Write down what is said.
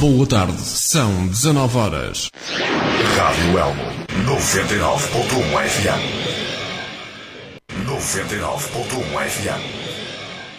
Boa tarde, são 19 horas. Rádio Elmo, 99.1 FM. 99.1 FM.